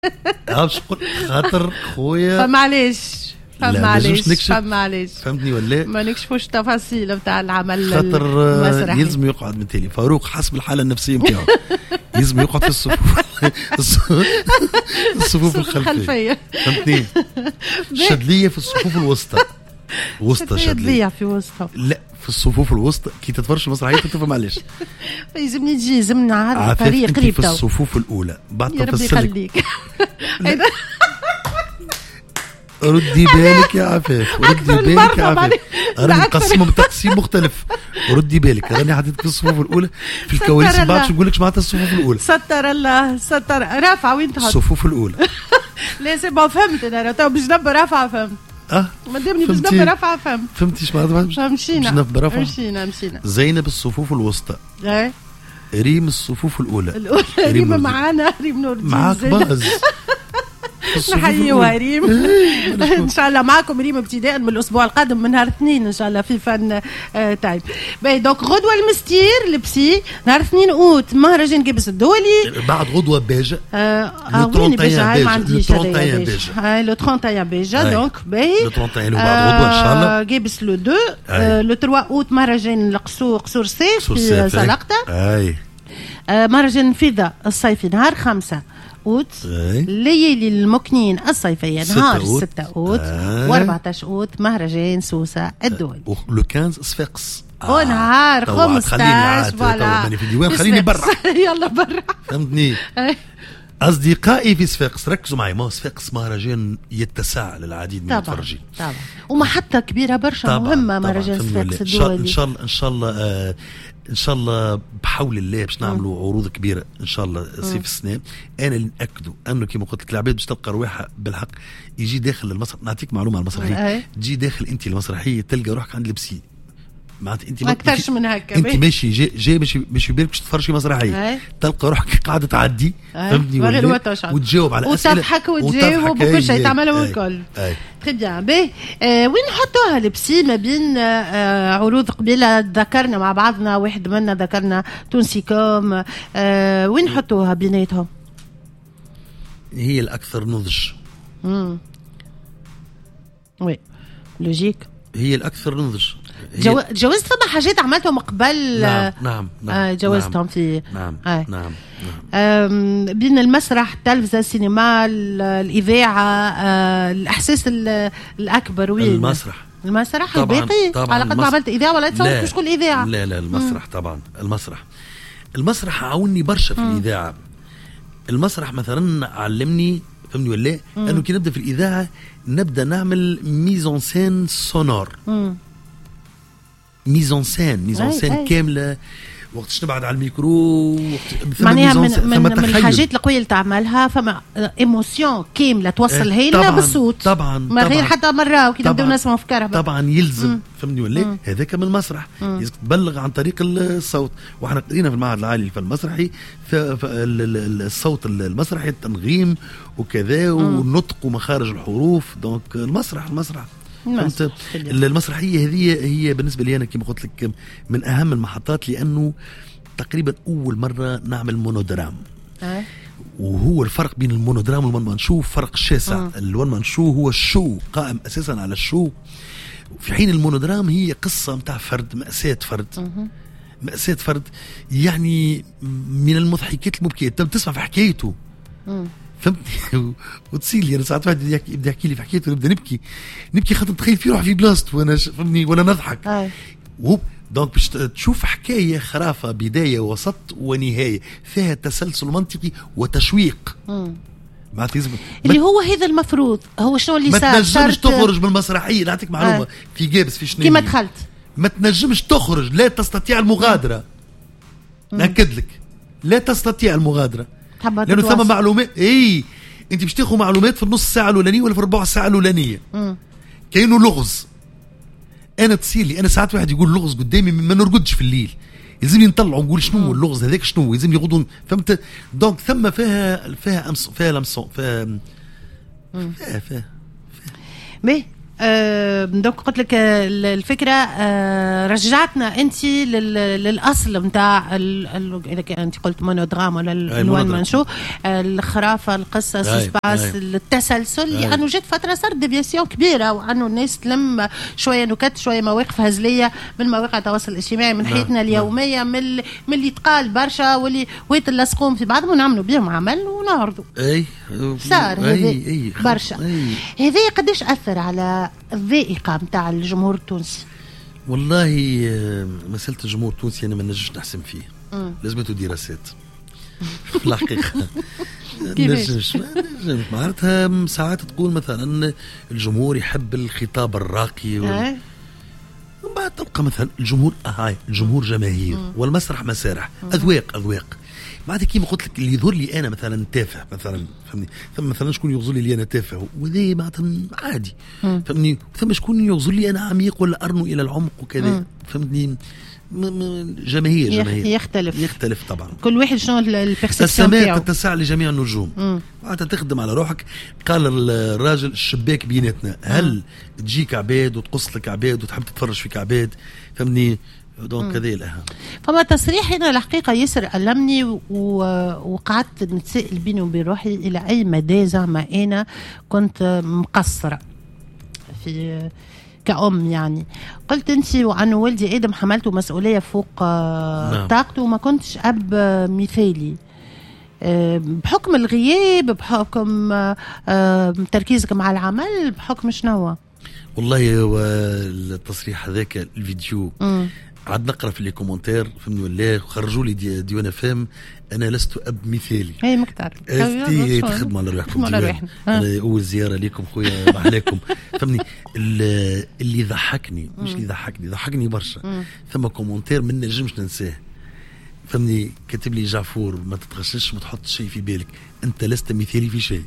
خاطر خويا فمعليش فهمتني ولا ما نكشفوش التفاصيل نتاع العمل خاطر يلزم يقعد من تالي فاروق حسب الحاله النفسيه نتاعو يلزم يقعد في الصفوف الخلفيه فهمتني. شدليه في الصفوف الوسطى شدليه في وسطها لا في الصفوف الوسطى كي تتفرج المسرحيه تفهم علاش يلزمني تجي يلزمني نعرف طريق قريب في الصفوف الاولى بعد يا ربي يخليك ردي بالك يا عفاف راني مقسمه بتقسيم مختلف. ردي بالك راني حطيتك في الصفوف الاولى في الكواليس ما بعرفش نقول لك معناتها الصفوف الاولى. ستر الله ستر رافعه وين تحط الصفوف الاولى لا سي بون فهمت انا تو باش نبى رافعه فهمت ما دامني باش نبى رافعه فهمت. فهمتي اش معناتها مشينا مشينا زينب الصفوف الوسطى ريم الصفوف الاولى ريم معانا ريم نور الدين معاك باز نحييها ريم ان شاء الله معكم ريم ابتداء من الاسبوع القادم من نهار اثنين ان شاء الله في فن تايم. باهي دونك غدوه المستير البسي نهار 2 اوت مهرجان جبس الدولي بعد غدوه باجه وين باجه ما عنديش لو 31 باجه دونك باهي لو 31 وبعد غدوه ان شاء الله جبس لو 2 لو 3 اوت مهرجان قصور صيف في سلقطه مهرجان فيدا الصيفي نهار 5 اوت ليالي المكنين الصيفيه نهار 6 اوت و14 اوت مهرجان سوسه الدولي لو 15 صفاقس ونهار 15 فوالا في الديوان خليني برا يلا برا فهمتني. أصدقائي في صفاقس ركزوا معي ما صفاقس مهرجان يتسع للعديد من المتفرجين طبعا ومحطة كبيرة برشا مهمة مهرجان صفاقس الدولي إن شاء الله بحول الله باش نعملوا عروض كبيرة إن شاء الله صيف السنة. أنا اللي نأكدوا أنه كما قلت لك العباد باش تلقى رواحها بالحق يجي داخل المسرح. نعطيك معلومة على المسرحية تجي داخل أنت المسرحية تلقى روحك عند لبسي معناتها انت ما اكثرش من هكا انت ماشي جاي مش في بالك باش تتفرج في مسرحيه تلقى روحك قاعده تعدي فهمتني وتجاوب على اسئله وتضحك وتجاوب وكل شيء تعمله الكل تري بيان. باهي وين نحطوها لبسي ما بين عروض قبيله ذكرنا مع بعضنا واحد منا ذكرنا تونسي كوم وين نحطوها بيناتهم؟ هي الاكثر نضج وي لوجيك هي الاكثر نضج. جوزت فما حاجات عملتهم قبل نعم جوزتهم في نعم بين المسرح التلفزة السينما الإذاعة الإحساس الأكبر وين المسرح الباقي على قد ما عملت إذاعة ولا تصور مش كل إذاعة لا المسرح طبعا المسرح عاوني برشا في الإذاعة. المسرح مثلا علمني فهمني ولا أنه كي نبدأ في الإذاعة نبدأ نعمل ميزون سين سونور ميزون سين كامله وقتش نبعد على الميكرو معناها من الحاجات القويه اللي تعملها فما ايموسيون كامله توصل هينا بالصوت طبعا ما غير حتى مره وكي نبداو نسمعوا في كهرباء طبعا يلزم فهمني ولا هذاك من المسرح لازم تبلغ عن طريق الصوت. وحنا قرينا في المعهد العالي للفن المسرحي الصوت المسرحي التنغيم وكذا والنطق ومخارج الحروف دونك المسرح المسرحيه هذه هي بالنسبه لي انا كما قلت لك من اهم المحطات لانه تقريبا اول مره نعمل مونودرام وهو الفرق بين المونودرام والون مان شو فرق شاسع. الون مان شو هو الشو قائم اساسا على الشو في حين المونودرام هي قصه متاع فرد مأساة فرد يعني من المضحكات المبكيات تسمع في حكايته فهمتني وتصير لي انا ساعات واحد يبدا يحكي لي في حكايته ونبدا نبكي خاطر نتخيل فيه روح في بلاصته وانا فهمني ولا نضحك دونك باش تشوف حكايه خرافه بدايه وسط ونهايه فيها تسلسل منطقي وتشويق اللي هو هذا المفروض هو شنو اللي صار. ما تنجمش تخرج من المسرحيه نعطيك معلومه في جابس في شنو كيما دخلت ما تنجمش تخرج لا تستطيع المغادره ناكد لك لا تستطيع المغادره لانه ثم معلومات انت باش تاخذ معلومات في النص ساعه الاولانيه ولا في الربع ساعه الاولانيه كاينه لغز. انا تصير لي انا ساعات واحد يقول لغز قدامي ما نرقدش في الليل يلزمني نطلع ونقول شنو هو اللغز هذاك شنو يلزم يغضون فهمت دونك ثم فيها لمسون فيها دوك قلت لك الفكره رجعتنا انت للاصل نتاع انت قلت مونودرام ولا الوان منشو الخرافه القصه سسباس التسلسل لانه جت فتره صار ديفياسيون كبيره وانه الناس تلم شويه نكت شويه مواقف هزليه من مواقع التواصل الاجتماعي من حياتنا اليوميه من اللي يتقال برشا واللي ويتلصقون في بعضهم ونعملوا بهم عمل ونعرضوا صار هذا برشا هذا قديش اثر على الذائقه نتاع الجمهور التونسي؟ والله مسألة الجمهور التونسي أنا ما نجمش نحسم فيه لازمته دراسات في الحقيقة نجمش معناتها ساعات تقول مثلا الجمهور يحب الخطاب الراقي ومن بعد تلقى مثلا الجمهور الجمهور جماهير والمسرح مسارح أذواق بعد كيما قلت لك اللي يظهر لي انا مثلا تافه مثلا فهمني ثم مثلا شكون يظهر لي انا تافه وذي معناتها عادي فهمني ثم شكون يظهر لي انا عميق ولا ارنو الى العمق وكذا فهمتني جماهير يختلف طبعا كل واحد شنو البيرسبسيون تاعو تتسع لجميع النجوم معناتها تخدم على روحك. قال الراجل الشباك بيناتنا هل تجيك عباد وتقص لك عباد وتحب تتفرج فيك عباد فهمني دونك هذا الأهم. فما تصريح هنا الحقيقة ياسر ألمني وقعدت نتسائل بيني وبين روحي إلى أي مدى زعما أنا كنت مقصرة في كأم يعني. قلت أنت وعن والدي آدم حملته مسؤولية فوق طاقته وما كنتش أب مثالي بحكم الغياب بحكم تركيزك مع العمل بحكم شنو؟ والله هو التصريح هذاك الفيديو عاد نقرا في لي كومونتير فهمني ولا خرجوا لي ديوانا فهم انا لست اب مثالي. هي مكتر تخدموا على روحكم انا اول زياره لكم خويا محلاكم فهمني. اللي ضحكني مش اللي ضحكني برشا ثم كومونتير من نجمش ننساه فهمني كاتب لي جعفور ما تتغشش ما تحط شيء في بالك انت لست مثالي في شيء.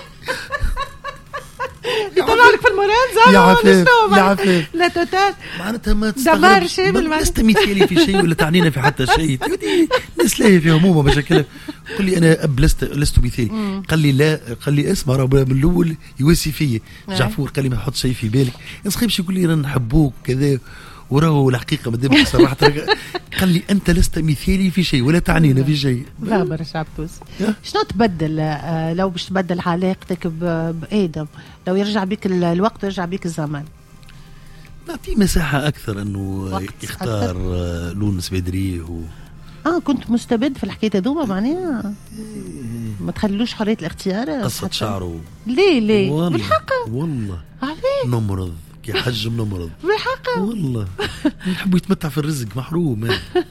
يطلعلك في المورال يا عفيف لا توتال معناتها ما تستغربش لست مثالي في شيء ولا تعنينا في حتى شيء الناس لاهي في همومه مشاكل. قل لي انا اب لست مثالي قال لي لا قال لي اسمع راه من الاول يواسي فيا جعفور قال لي ما تحط شيء في بالك نسخيبش يقول لي رانا نحبوك كذا وراهو الحقيقه ما دامك صراحه قال لي انت لست مثالي في شيء ولا تعنينا في شيء. لا برشا عبتوس شنو تبدل لو باش تبدل علاقتك بآدم لو يرجع بك الوقت ويرجع بك الزمان؟ نعطيه مساحه اكثر انه يختار لون سبيدري كنت مستبد في الحكايه هذوما معناها ما تخلوش حريه الاختيار قصه شعره ليه بالحق والله نمرض كي حجم نمرض بالحق والله نحب يتمتع في الرزق محروم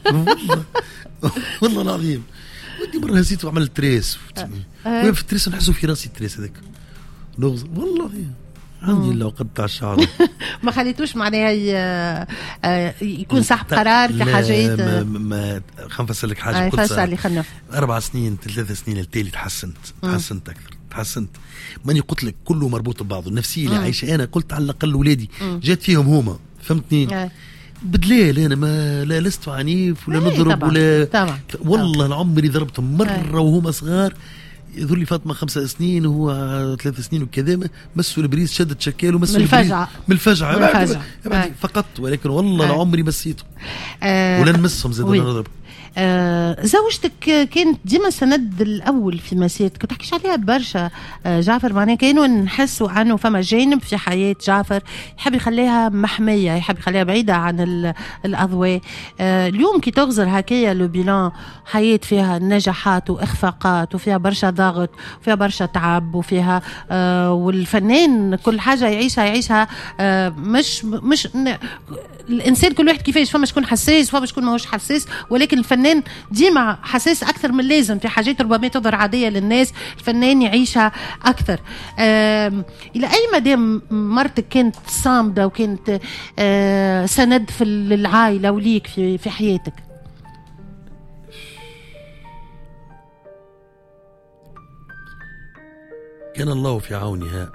والله العظيم. ودي مره هزيت وعملت تريس وين في التريس نحسوا في راسي التريس هذاك نغز والله عندي لو قطع الشعر ما خليتوش معناها يكون صاحب قرار في حاجات ما خنفسر لك حاجه فسر لي خلنا 4 سنين 3 سنين التالي تحسنت اكثر تحسنت ماني قلت لك كله مربوط ببعضه. النفسيه اللي عايشه انا قلت على الاقل ولادي جات فيهم هما فهمتني بدليل انا ما لا لست عنيف ولا نضرب ولا والله العمري ضربتهم مره وهما صغار يظهر لي فاطمه 5 سنين وهو 3 سنين وكذا مسوا البريز شدت شكال ومسوا البريز من الفجعه فقط ولكن والله العمري مسيته ولا نمسهم زاد نضرب. زوجتك كانت ديما سند الاول في مسيرتك كنت تحكيش عليها برشا جعفر معناها كانوا نحسوا انه فما جانب في حياه جعفر يحب يخليها محميه يحب يخليها بعيده عن الاضواء. اليوم كي تغزر هكايا لو بيلان حياه فيها نجاحات واخفاقات وفيها برشا ضغط وفيها برشا تعب وفيها والفنان كل حاجه يعيشها مش الانسان كل واحد كيفاش فما شكون حساس فما شكون ماهوش حساس ولكن الفنان ديما حساس اكثر من اللازم في حاجات ربما تظهر عاديه للناس الفنان يعيشها اكثر. الى اي مدى مرتك كانت صامده وكانت سند في العائله وليك في حياتك؟ كان الله في عونها.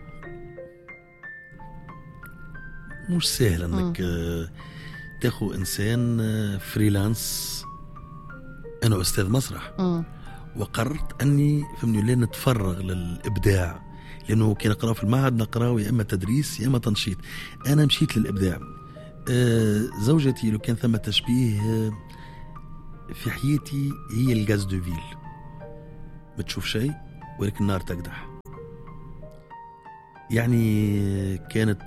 مش سهل انك تاخو انسان فريلانس. انا استاذ مسرح وقررت اني فهمني لين نتفرغ للابداع لانه كي نقراو في المعهد نقراو يا اما تدريس يا اما تنشيط. انا مشيت للابداع. زوجتي لو كان ثم تشبيه في حياتي هي الغاز دو فيل، ما تشوف شيء ولكن النار تقدح. يعني كانت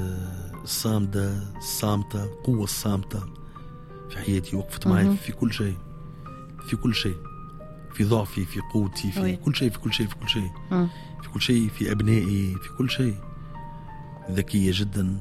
صامتة، قوة الصامتة في حياتي، وقفت معي في كل شيء، في كل شيء، في ضعفي، في قوتي، في كل شيء، في كل شيء، في كل شيء، في كل شيء، في أبنائي، في كل شيء. ذكية جدا،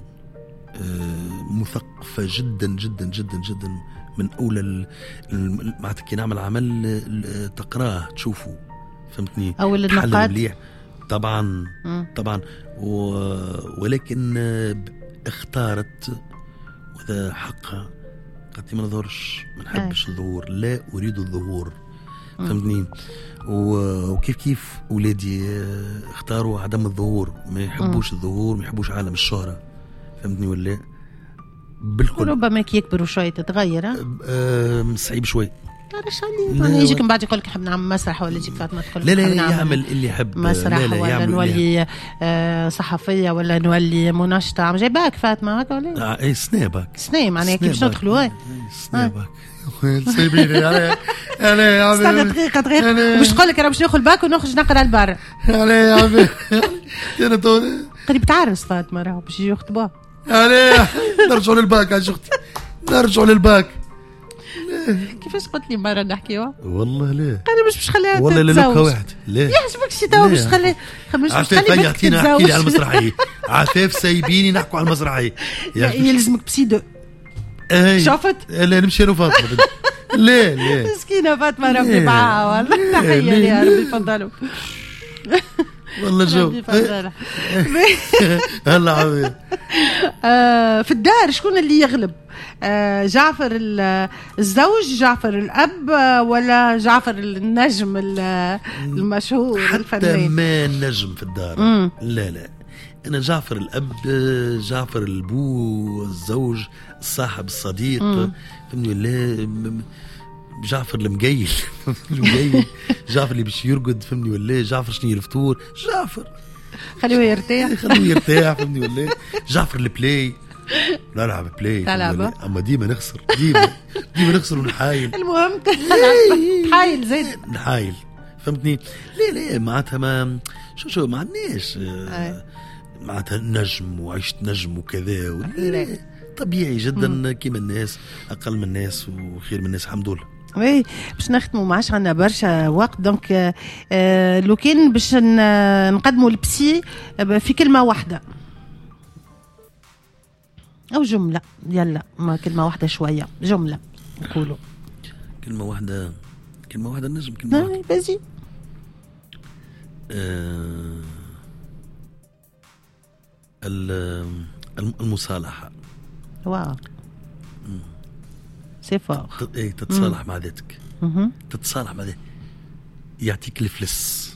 مثقفة جدا جدا جدا جدا، من أولى معناتها كي نعمل عمل تقراه تشوفه، فهمتني؟ أول النقاط طبعا طبعا، ولكن اختارت وهذا حقها، قالت لي ما نظهرش، ما نحبش الظهور، لا أريد الظهور، فهمتني؟ وكيف كيف أولادي اختاروا عدم الظهور، ما يحبوش الظهور، ما يحبوش عالم الشهرة، فهمتني ولا؟ بالكل. ربما كي يكبروا شوي تتغير. صعيب شوي. لا يجيك من بعد يقول لك حب نعمل مسرح، ولا يجيك فاطمه تقول لا يعمل اللي يحب مسرح، ولا نولي صحفيه، ولا نولي منشطه. جايباك فاطمه هكا ولا اي سنابك معناها كيفاش ندخلوا سنابك سايبيني انا استنى دقيقه باش نقول لك انا باش ناخذ باك ونخرج نقرا لبرا. يا عمي انا قريب تعرس فاطمه راهو باش يجيو يخطبوها. نرجعوا للباك يا اختي، نرجعوا للباك. كيفاش قلت لي مرة نحكيوها؟ والله لا أنا مش خليها تتزوج. والله لا واحد لا يحسبك شي تو باش تخلي عفاف يعطينا احكي لي على المسرحية. عفاف سايبيني نحكوا على المسرحية. يلزمك بسيدو. شفت؟ لا نمشي أنا فاطمة. لا مسكينة فاطمة ربي معاها والله. تحية ليها ربي يفضلوا. والله جو هلا حبيبي. في الدار شكون اللي يغلب؟ جعفر الزوج، جعفر الأب، ولا جعفر النجم المشهور الفنان؟ حتى ما النجم في الدار. لا أنا جعفر الأب، جعفر البو، الزوج، الصاحب، الصديق، فهمني ولا؟ جعفر المقيل جعفر اللي باش يرقد، فهمني ولا؟ جعفر شنو الفطور، جعفر خليه يرتاح فهمني ولا؟ جعفر البلاي، لا نلعب بلاي اما ديما نخسر، ديما نخسر ونحايل. المهم حايل زيد نحايل، فهمتني؟ لا معناتها ما شو ما عندناش معناتها نجم وعشت نجم وكذا ولا طبيعي جدا كيما الناس، اقل من الناس وخير من الناس الحمد لله. وي باش نختموا، معاش عندنا برشا وقت، دونك لو كان باش نقدموا البسي في كلمة واحدة أو جملة، يلا ما كلمة واحدة شوية، جملة نقولوا كلمة واحدة نجم كلمة واحدة بازي. المصالحة. واو سيفا. تتصالح مع ذاتك، تتصالح مع ذاتك، يعطيك الفلس.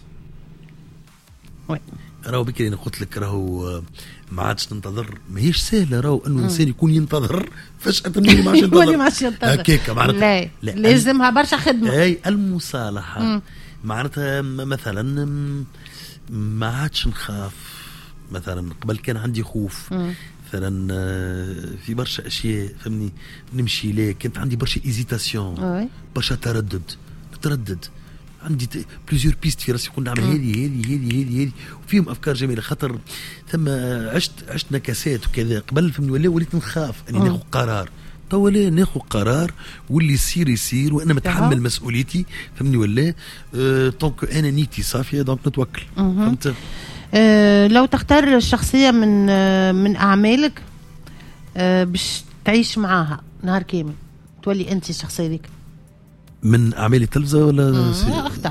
راهو بكري انا قلت لك راهو ما عادش ننتظر، ماهيش سهله راهو انه الانسان يكون ينتظر فجاه انه ما عادش ينتظر هكاك معناتها لا لازمها برشا خدمه. اي المصالحه معناتها مثلا ما عادش نخاف. مثلا قبل كان عندي خوف مثلا في برشا اشياء، فهمني؟ نمشي ليه كانت عندي برشا ايزيتاسيون، برشا تردد، عندي بليزيور بيست في راسي، كنا نعمل هذه وفيهم افكار جميله، خاطر ثم عشت نكسات وكذا قبل، فهمني ولا؟ وليت نخاف اني ناخذ قرار. تو لا ناخذ قرار واللي يصير وانا متحمل مسؤوليتي، فهمني ولا؟ طونك انا نيتي صافيه، دونك نتوكل. فهمت؟ لو تختار الشخصيه من اعمالك باش تعيش معاها نهار كامل، تولي انت الشخصيه ذيك من أعمال التلفزة ولا اختار؟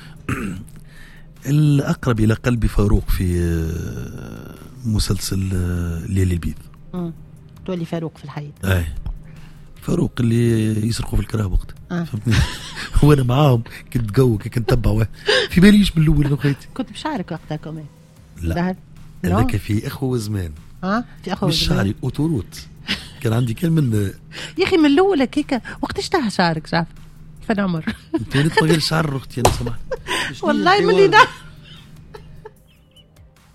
الأقرب إلى قلبي فاروق في مسلسل ليالي البيض. تولي فاروق في الحياة. فاروق اللي يسرقوا في الكراه وقت، فهمتني؟ هو أنا معاهم كنت قوي كنت تبع في باليش بالأول نقيتي كنت بشعرك وقتها كمان. لا هذاك في أخو زمان. في أخو مش شعري أوتوروت كان عندي كلمة يا أخي من الأول هيك. وقتاش تاه شعرك جعفر؟ فين عمر؟ انت وليت غير شعر اختي انا سمحت والله من اللي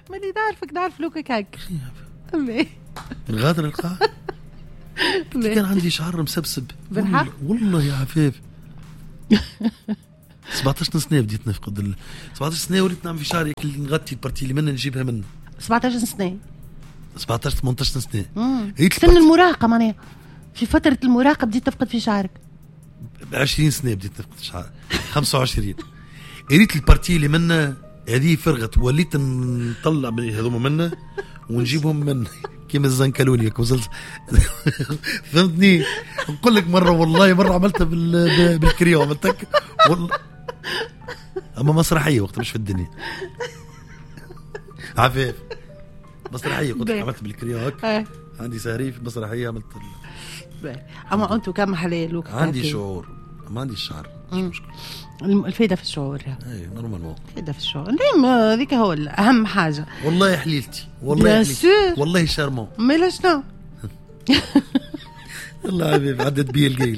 ماني نعرف لوكك هاك من غادر القاعة. كان عندي شعر مسبسب والله يا عفاف. 17 سنة بديت نفقد 17 سنة وليت نعمل في شعري اللي نغطي البارتي اللي منه نجيبها منه. 17 سنة 17 18 سنة سن المراهقة معناها. في فترة المراهقة بديت تفقد في شعرك. 20 سنة بديت نفقد شعري 25. قريت البارتي اللي منه هذه فرغت وليت نطلع هذوما منه ونجيبهم من كيما الزنكلوني فهمتني. نقول لك مرة عملتها بالكريو عملتك والله. اما مسرحية وقت مش في الدنيا عفاف. مسرحية قلت عملت بالكريو هك. عندي سهريف مسرحية عملت اما انتو كم حلال عندي شعور ما عندي الشعر مش مشكلة. الفايدة في الشعور. اي نورمال الفايدة في الشعور نعم ذيك هو اهم حاجة. والله حليلتي والله شارمون مالا شنو. الله حبيبي عدت بي القيل.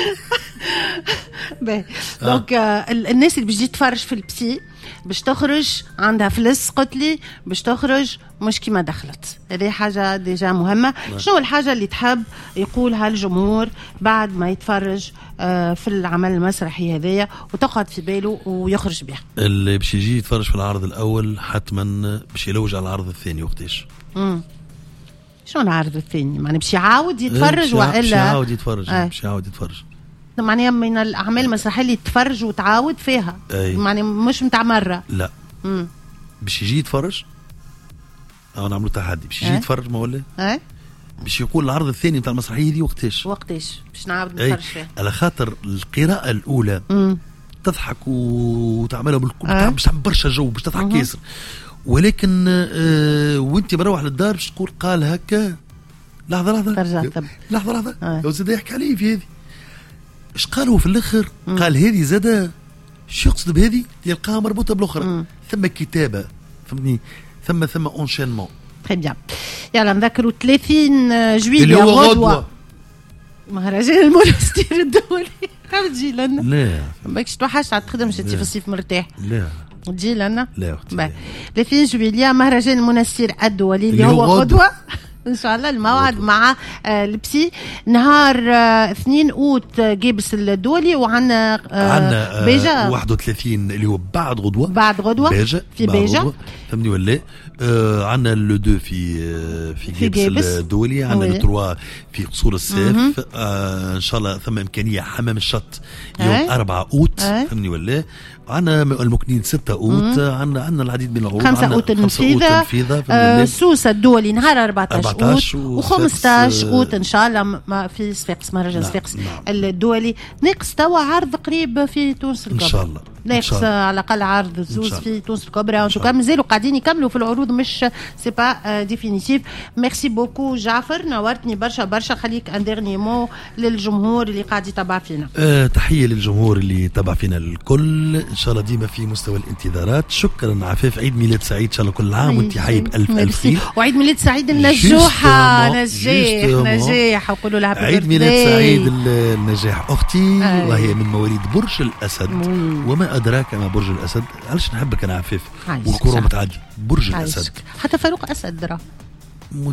دونك الناس اللي بتجي تتفرج في البسي باش تخرج عندها فلس قتلي باش تخرج مش كيما دخلت. هذه حاجة ديجا مهمة. شنو الحاجة اللي تحب يقولها الجمهور بعد ما يتفرج في العمل المسرحي هذايا وتقعد في باله ويخرج بها؟ اللي باش يجي يتفرج في العرض الأول حتما باش يلوج على العرض الثاني وقتاش. شنو العرض الثاني؟ يعني باش يعاود يتفرج وإلا باش يعاود يتفرج معناها من الأعمال المسرحية اللي تفرج وتعاود فيها يعني مش متاع مرة. لا باش يجي يتفرج أو نعملوا تحدي باش يجي يتفرج ما ولا باش يقول العرض الثاني متاع المسرحية دي وقتاش باش نعاود نتفرج فيها. على خاطر القراءة الأولى تضحك وتعملها بالكل باش تعمل برشا جو باش تضحك ياسر. ولكن وانت مروح للدار باش تقول قال هكا لحظة لو زاد يحكي عليه في هذه ايش قالوا في الاخر. قال هذه زاده شو يقصد بهذه يلقاها مربوطه بالاخرى. ثم كتابه فهمني ثم اونشينمون. تري بيان. يلا نذكروا 30 جويلية غدوة مهرجان المونستير الدولي. تجي لنا؟ لا باكش توحشت على تخدم شتي في الصيف مرتاح. لا تجي لنا؟ لا 30 جويلية مهرجان المونستير الدولي اللي هو غدوة ان شاء الله. الموعد مع البسي نهار 2 أوت جيبس الدولي وعندنا بيجا 31 اللي هو بعد غدوة بيجا في بيجا فهمني ولا. عندنا لو 2 في جيبس الدولي. عندنا لو 3 في قصور السيف. ان شاء الله ثم امكانيه حمام الشط يوم 4 أوت فهمني ولا. عندنا المكنين 6 أوت. عندنا العديد من العروض. 5 أوت النفيذة. سوسة الدولي نهار 14 أوت و15 أوت ان شاء الله في صفاقس مهرجان صفاقس الدولي. ناقص توا عرض قريب في تونس الكبرى ان شاء الله. ناقص على الاقل عرض زوز في تونس الكبرى. ان شاء الله مازالوا قاعدين يكملوا في العروض مش سي با ديفينيتيف. ميرسي بوكو جعفر نورتني برشا. خليك ان ديرني مو للجمهور اللي قاعد يتابع فينا. تحيه للجمهور اللي يتابع فينا الكل. ان شاء الله ديما في مستوى الانتظارات. شكرا عفاف. عيد ميلاد سعيد ان شاء الله كل عام وانت حي بألف خير. وعيد ميلاد سعيد النجوحة نجاح وقولوا لها عيد ميلاد سعيد النجاح اختي وهي من مواليد برج الاسد. وما ادراك ما برج الاسد. علاش نحبك انا عفاف والكره متعدي برج الاسد. حتى فاروق اسد درا مش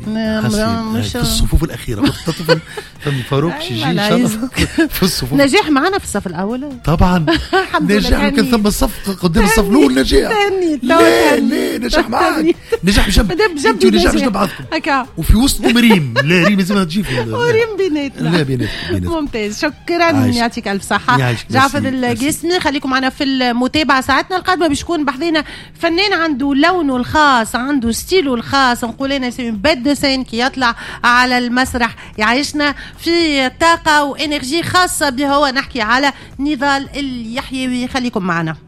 في الصفوف الاخيره طفل فاروق شيجي ان شاء الله في الصفوف. نجاح معنا في الصف الاول طبعا. نجاح كان ثم الصف قدام الصف الاول. نجاح لا نجاح معاك. نجاح بجنب انت ونجاح بجنب بعضكم وفي وسطهم ريم. لا ريم لازم تجي في وريم بيناتنا. لا بيناتنا ممتاز. شكرا يعطيك الف صحه جعفر القاسمي. خليكم معنا في المتابعه. ساعتنا القادمه باش يكون بحذينا فنان عنده لونه الخاص عنده ستيله الخاص. نقول انا سي باد دو سين كي يطلع على المسرح يعيشنا في طاقه وانرجي خاصه به. هو نحكي على نضال اليحيوي. خليكم معنا.